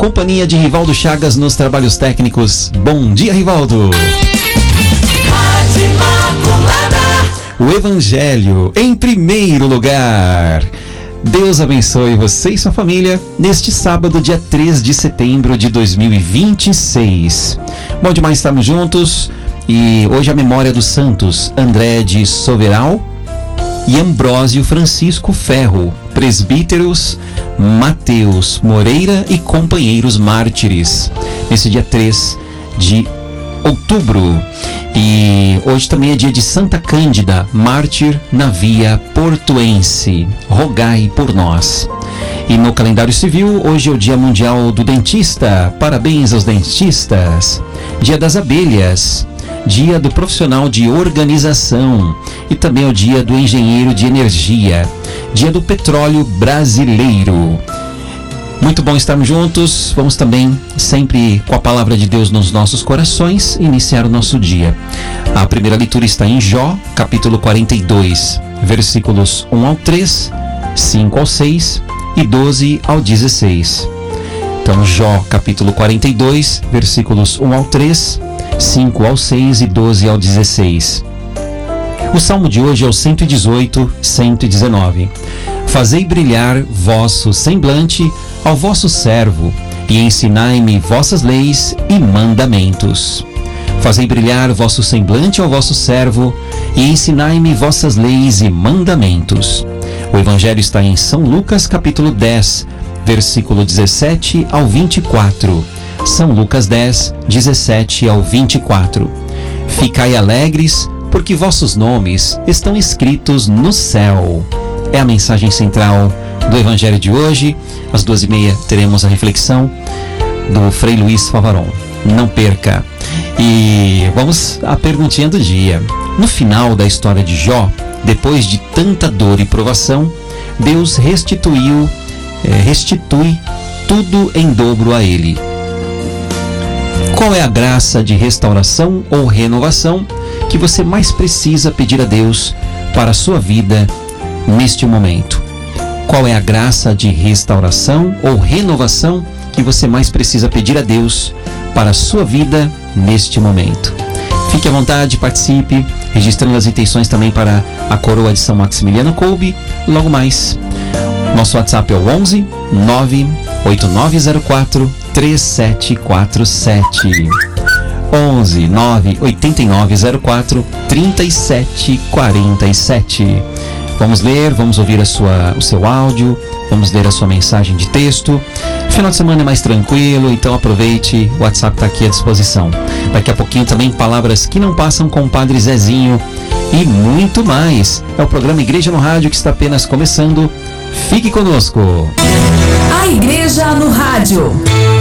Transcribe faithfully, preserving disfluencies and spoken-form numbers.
companhia de Rivaldo Chagas nos trabalhos técnicos. Bom dia, Rivaldo! O Evangelho em primeiro lugar. Deus abençoe você e sua família neste sábado, dia três de setembro de dois mil e vinte e seis. Bom demais estarmos juntos. E hoje a memória dos santos André de Soveral e Ambrósio Francisco Ferro, presbíteros Mateus Moreira e companheiros mártires, nesse dia três de outubro. E hoje também é dia de Santa Cândida, mártir na via portuense. Rogai por nós. E no calendário civil, hoje é o Dia Mundial do Dentista. Parabéns aos dentistas. Dia das Abelhas. Dia do Profissional de Organização. E também é o Dia do Engenheiro de Energia. Dia do Petróleo Brasileiro. Muito bom estarmos juntos. Vamos também, sempre com a palavra de Deus nos nossos corações, iniciar o nosso dia. A primeira leitura está em Jó, capítulo quarenta e dois, versículos um ao três, cinco ao seis e doze ao dezesseis. Então, Jó, capítulo quarenta e dois, versículos um ao três, cinco ao seis e doze ao dezesseis. O salmo de hoje é o cento e dezoito, cento e dezenove. Fazei brilhar vosso semblante ao vosso servo, e ensinai-me vossas leis e mandamentos. Fazei brilhar vosso semblante ao vosso servo, e ensinai-me vossas leis e mandamentos. O Evangelho está em São Lucas, capítulo dez, versículo dezessete ao vinte e quatro. São Lucas dez, dezessete ao vinte e quatro. Ficai alegres, porque vossos nomes estão escritos no céu. É a mensagem central do Evangelho de hoje. Às duas e meia teremos a reflexão do Frei Luiz Favaron. Não perca. E vamos à perguntinha do dia. No final da história de Jó, depois de tanta dor e provação, Deus restituiu, é, restitui tudo em dobro a ele. Qual é a graça de restauração ou renovação que você mais precisa pedir a Deus para a sua vida neste momento? Qual é a graça de restauração ou renovação que você mais precisa pedir a Deus para a sua vida neste momento? Fique à vontade, participe, registrando as intenções também para a coroa de São Maximiliano Kolbe. Logo mais, nosso WhatsApp é o onze, nove oito nove zero quatro, três sete quatro sete. onze, nove oito nove zero quatro, três sete quatro sete. Vamos ler, vamos ouvir a sua, o seu áudio, vamos ler a sua mensagem de texto. Final de semana é mais tranquilo, então aproveite, o WhatsApp está aqui à disposição. Daqui a pouquinho também palavras que não passam com o Padre Zezinho e muito mais. É o programa Igreja no Rádio que está apenas começando. Fique conosco. A Igreja no Rádio.